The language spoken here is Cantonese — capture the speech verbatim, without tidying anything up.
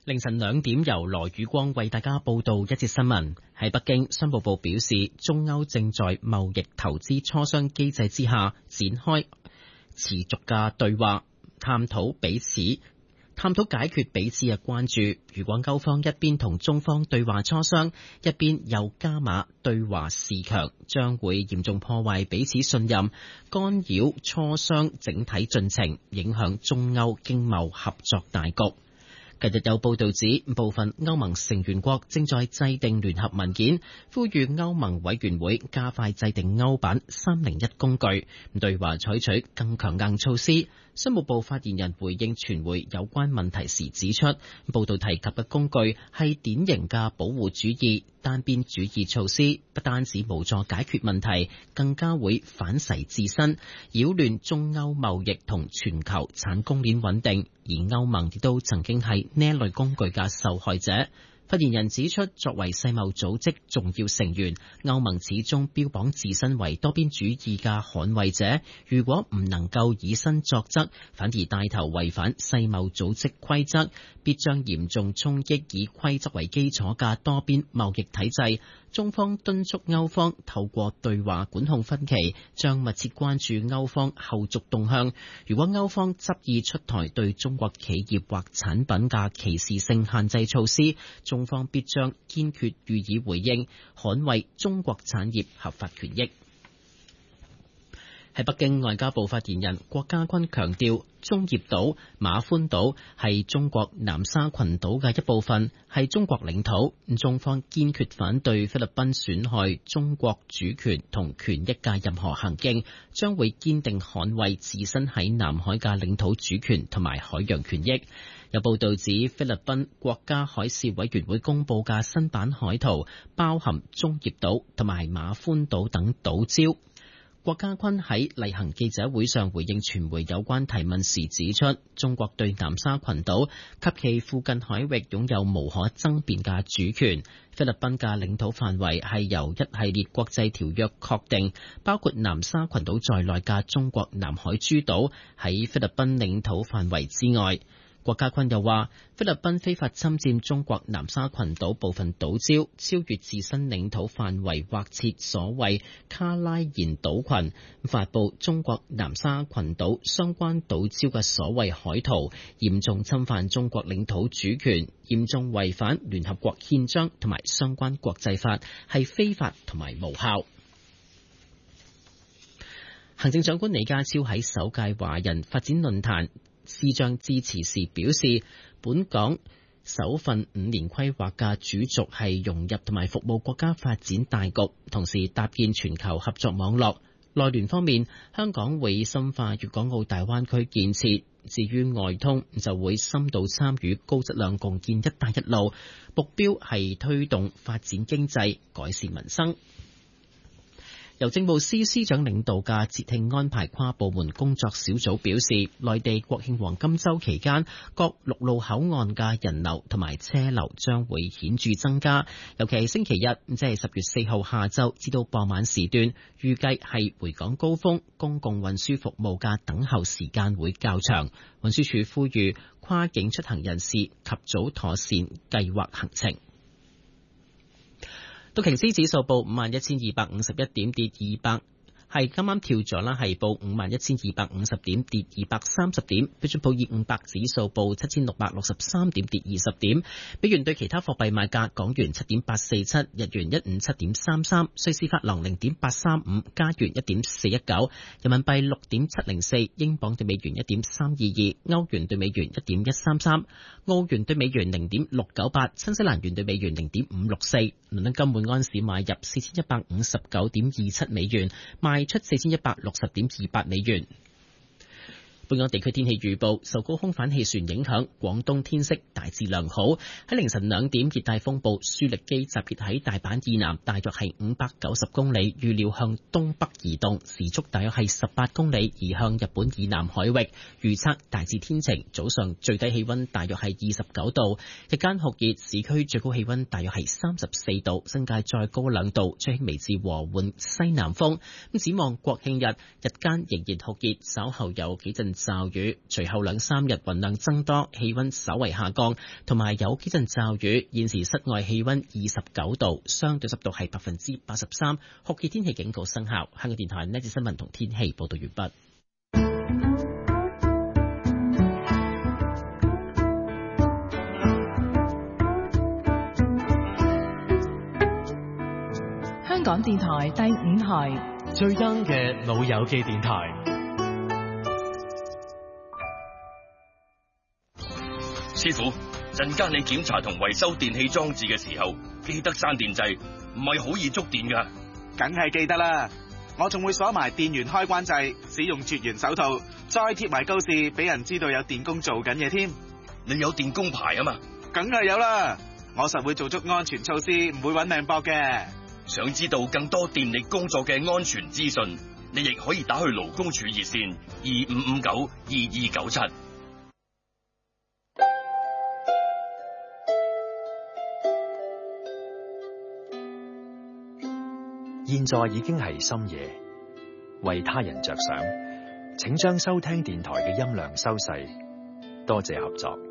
凌晨兩點，由羅宇光為大家報道一節新聞。喺北京，商務部表示，中歐正在貿易投資磋商機制之下展開持續嘅對話，探討彼此探討解決彼此嘅關注。如果歐方一邊同中方對話磋商，一邊又加碼對華示強，將會嚴重破壞彼此信任，干擾磋商整體進程，影響中歐經貿合作大局。近日有報道指，部分歐盟成員國正在制定聯合文件，呼籲歐盟委員會加快制定歐版三零一工具，對華採取更強硬措施。商務部發言人回應傳媒有關問題時指出，報道提及嘅工具係典型嘅保護主義、單邊主義措施，不單止無助解決問題，更加會反噬自身，擾亂中歐貿易同全球產供鏈穩定。而歐盟亦都曾經係呢一類工具嘅受害者。發言人指出，作為世貿組織重要成員，歐盟始終標榜自身為多邊主義嘅捍衛者。如果唔能夠以身作則，反而帶頭違反世貿組織規則，必將嚴重衝擊以規則為基礎嘅多邊貿易體制。中方敦促歐方透過對話管控分歧，將密切關注歐方後續動向。如果歐方執意出台對中國企業或產品嘅歧視性限制措施，中方必將堅決予以回應，捍衛中國產業合法權益。喺北京，外交部發言人郭家軍強調，中業島、馬歡島係中國南沙群島嘅一部分，係中國領土。中方堅決反對菲律賓損害中國主權同權益嘅任何行徑，將會堅定捍衛自身喺南海嘅領土主權同埋海洋權益。有報道指，菲律賓國家海事委員會公佈嘅新版海圖包含中業島同埋馬歡島等島礁。郭家軍喺例行記者會上回應傳媒有關提問時指出，中國對南沙群島及其附近海域擁有無可爭辯嘅主權。菲律賓嘅領土範圍係由一系列國際條約確定，包括南沙群島在內嘅中國南海諸島喺菲律賓領土範圍之外。郭家軍又話，菲律賓非法侵佔中國南沙群島部分島礁，超越自身領土範圍劃設所謂卡拉延島群，發布中國南沙群島相關島礁嘅所謂海圖，嚴重侵犯中國領土主權，嚴重違反聯合國憲章同埋相關國際法，係非法同埋無效。行政長官李家超喺首屆華人發展論壇視像致辭時表示，本港首份五年規劃嘅主軸係融入同埋服務國家發展大局，同時搭建全球合作網絡。內聯方面，香港會深化粵港澳大灣區建設，至於外通就會深度參與高質量共建一帶一路，目標係推動發展經濟、改善民生。由政務司司長領導嘅節慶安排跨部門工作小組表示，內地國慶黃金週期間，各陸路口岸嘅人流同埋車流將會顯著增加，尤其係星期日，即係十月四號下晝至到傍晚時段，預計係回港高峰，公共運輸服務嘅等候時間會較長。運輸署呼籲跨境出行人士及早妥善計劃行程。道瓊斯指數報五萬一千二百五十一點，跌二百，係啱啱跳咗啦，係報五萬一千二百五十點，跌二百三十點。標準普爾五百指數報七千六百六十三點，跌二十點。美元對其他貨幣賣價：港元七點八四七，日元一五七點三三，瑞士法郎零點八三五，加元一點四一九，人民幣六點七零四，英鎊對美元一點三二二，歐元對美元一點一三三，澳元對美元零點六九八，新西蘭元對美元零點五六四。倫敦金每安士買入四千一百五十九點二七美元，賣出四千一百六十點二八美元。本港地區天氣預報，受高空反氣旋影響，廣東天色大致良好。喺凌晨兩點，熱帶風暴舒力基集結喺大阪以南，大約係五百九十公里，預料向東北移動，時速大約係十八公里，移向日本以南海域。預測大致天晴，早上最低氣溫大約係二十九度，日間酷熱，市區最高氣溫大約係三十四度，新界再高兩度，吹輕微至和緩西南風。咁展望國慶日，日間仍然酷熱，稍後有幾陣驟雨，隨後兩三日雲量增多，氣溫稍為下降，同埋有幾陣驟雨。現時室外氣溫二十九度，相對濕度係百分之八十三，酷熱天氣警告生效。香港電台呢節新聞同天氣報道完畢。 香港電台第五台最 young 嘅老友記電台。 師傅，陣間你檢查同維修電器裝置嘅時候，記得閂電掣，唔係好易觸電噶。 梗係記得啦，我仲會鎖埋電源開關掣，使用絕緣手套，再貼埋告示，俾人知道有電工做緊嘢添。 你有電工牌啊嘛？ 梗係有啦，我實會做足安全措施，唔會搵命搏嘅。 想知道更多電力工作嘅安全資訊，你亦可以打去勞工處熱線二五五九二二九七。 現在已經係深夜，為他人着想，請將收聽電台嘅音量收細，多謝合作。